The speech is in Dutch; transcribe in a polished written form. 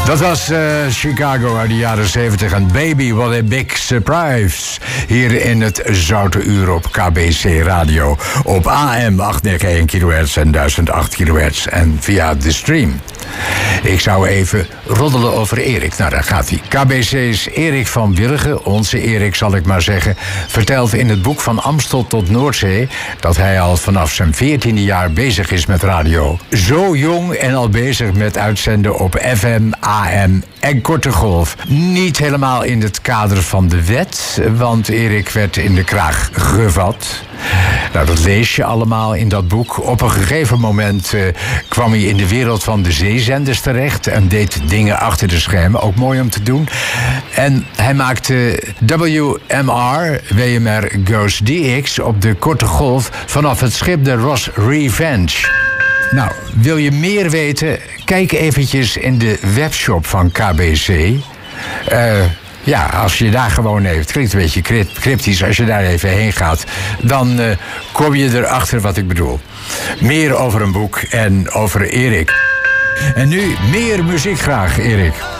Dat was Chicago uit de jaren 70 en Baby, what a big surprise. Hier in het Zoute Uur op KBC Radio. Op AM 891 kHz en 1008 kHz en via de stream. Ik zou even roddelen over Erik. Nou, daar gaat hij. KBC's Erik van Willigen, onze Erik zal ik maar zeggen, vertelt in het boek Van Amstel tot Noordzee dat hij al vanaf zijn 14e jaar bezig is met radio. Zo jong en al bezig met uitzenden op FM, AM en korte golf. Niet helemaal in het kader van de wet, want Erik werd in de kraag gevat. Nou, dat lees je allemaal in dat boek. Op een gegeven moment kwam hij in de wereld van de zeezenders terecht en deed dingen achter de schermen. Ook mooi om te doen. En hij maakte WMR Goes DX op de korte golf vanaf het schip de Ross Revenge. Nou, wil je meer weten? Kijk eventjes in de webshop van KBC. Ja, als je daar gewoon even... Het klinkt een beetje cryptisch. Als je daar even heen gaat, dan kom je erachter wat ik bedoel. Meer over een boek en over Erik. En nu meer muziek graag, Erik.